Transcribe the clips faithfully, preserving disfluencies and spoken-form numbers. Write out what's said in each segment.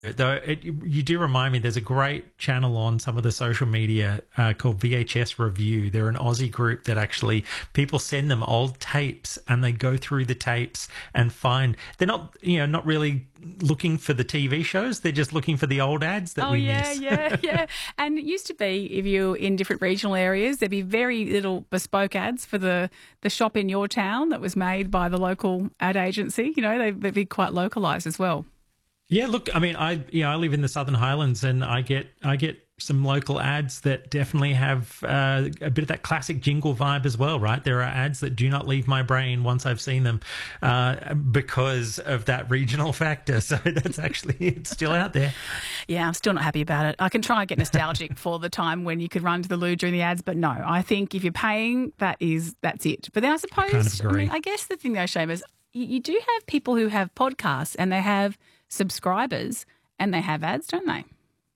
Though it, you do remind me, there's a great channel on some of the social media uh, called V H S Review. They're an Aussie group that actually people send them old tapes and they go through the tapes and find they're not, you know, not really looking for the T V shows. They're just looking for the old ads that oh, we yeah, miss. yeah, yeah. And it used to be, if you're in different regional areas, there'd be very little bespoke ads for the, the shop in your town that was made by the local ad agency. You know, they, they'd be quite localised as well. Yeah, look, I mean, I you know I live in the Southern Highlands, and I get I get some local ads that definitely have uh, a bit of that classic jingle vibe as well, right? There are ads that do not leave my brain once I've seen them uh, because of that regional factor. So that's actually it's still out there. Yeah, I'm still not happy about it. I can try and get nostalgic for the time when you could run to the loo during the ads, but no, I think if you're paying, that is that's it. But then I suppose, I kind of I, agree. mean, I guess the thing though, Seamus, you, you do have people who have podcasts and they have subscribers and they have ads, don't they?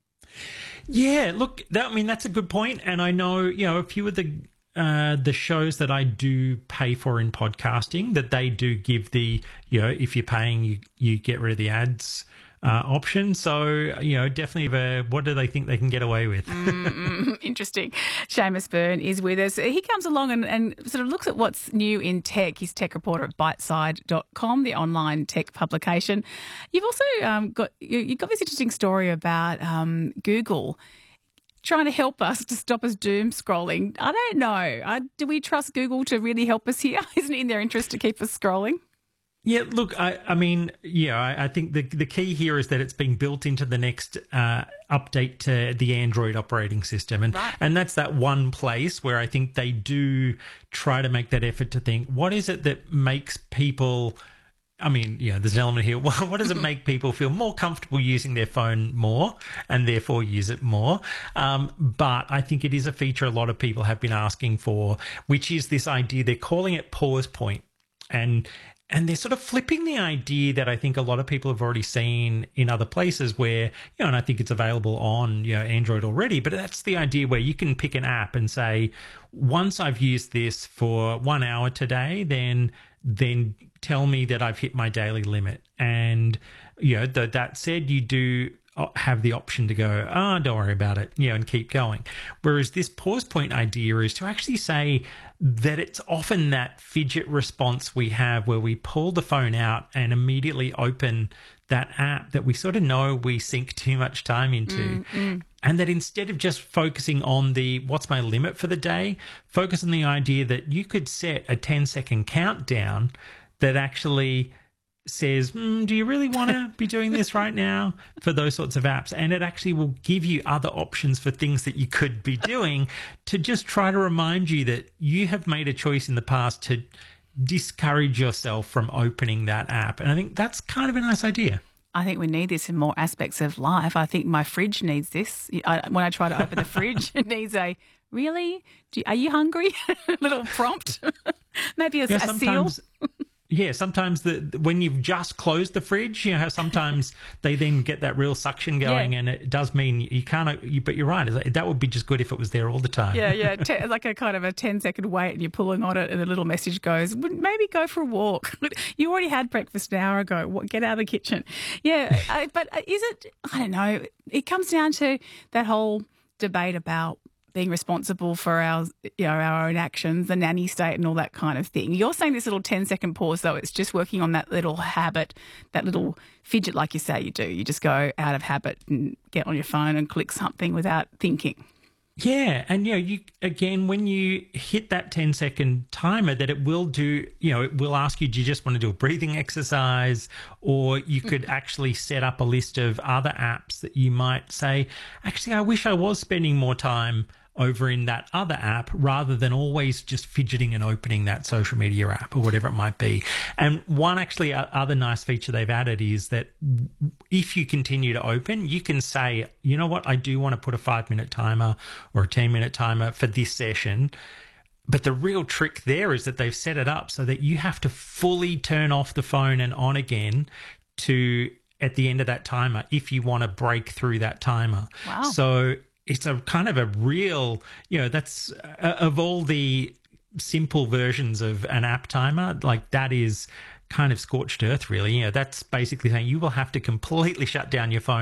Yeah, look, that, I mean, that's a good point. And I know, you know, a few of the uh, the shows that I do pay for in podcasting, that they do give the, you know, if you're paying, you, you get rid of the ads uh, option. So, you know, definitely, the, what do they think they can get away with? mm, interesting. Seamus Byrne is with us. He comes along and, and sort of looks at what's new in tech. He's tech reporter at biteside dot com, the online tech publication. You've also um, got you, you've got this interesting story about um, Google trying to help us to stop us doom scrolling. I don't know. I, do we trust Google to really help us here? Isn't it in their interest to keep us scrolling? Yeah, look, I, I mean, yeah, I, I think the the key here is that it's being built into the next uh, update to the Android operating system. And, right. and that's that one place where I think they do try to make that effort to think, what is it that makes people... I mean, yeah, there's an element here. What does it make people feel more comfortable using their phone more and therefore use it more? Um, but I think it is a feature a lot of people have been asking for, which is this idea. They're calling it pause point. And and they're sort of flipping the idea that I think a lot of people have already seen in other places where, you know, and I think it's available on, you know, Android already, but that's the idea where you can pick an app and say, once I've used this for one hour today, then then tell me that I've hit my daily limit. And, you know, th- that said, you do have the option to go, oh, don't worry about it, you know, and keep going. Whereas this pause point idea is to actually say that it's often that fidget response we have where we pull the phone out and immediately open that app that we sort of know we sink too much time into. Mm-hmm. And that instead of just focusing on the what's my limit for the day, focus on the idea that you could set a ten second countdown that actually says, mm, do you really want to be doing this right now, for those sorts of apps? And it actually will give you other options for things that you could be doing to just try to remind you that you have made a choice in the past to discourage yourself from opening that app. And I think that's kind of a nice idea. I think we need this in more aspects of life. I think my fridge needs this. I, when I try to open the fridge, it needs a, really? Do you, are you hungry? Little prompt. Maybe a, yeah, a seal. Yeah, sometimes the when you've just closed the fridge, you know how sometimes they then get that real suction going, yeah. And it does mean you can't. You, but you're right; that would be just good if it was there all the time. Yeah, yeah, Te- like a kind of a ten second wait, and you're pulling on it, and the little message goes, "Maybe go for a walk." You already had breakfast an hour ago. Get out of the kitchen. Yeah, I, but is it? I don't know. It comes down to that whole debate about being responsible for our, you know, our own actions, the nanny state and all that kind of thing. You're saying this little ten second pause, though, it's just working on that little habit, that little fidget like you say you do. You just go out of habit and get on your phone and click something without thinking. Yeah, and, you know, you again, when you hit that ten second timer, that it will do, you know, it will ask you, do you just want to do a breathing exercise? Or you could actually set up a list of other apps that you might say, actually, I wish I was spending more time over in that other app rather than always just fidgeting and opening that social media app or whatever it might be. And one actually other nice feature they've added is that if you continue to open, you can say, you know what, I do want to put a five minute timer or a ten minute timer for this session. But the real trick there is that they've set it up so that you have to fully turn off the phone and on again to at the end of that timer if you want to break through that timer. Wow. So it's a kind of a real, you know, that's uh, of all the simple versions of an app timer, like that is kind of scorched earth, really. You know, that's basically saying you will have to completely shut down your phone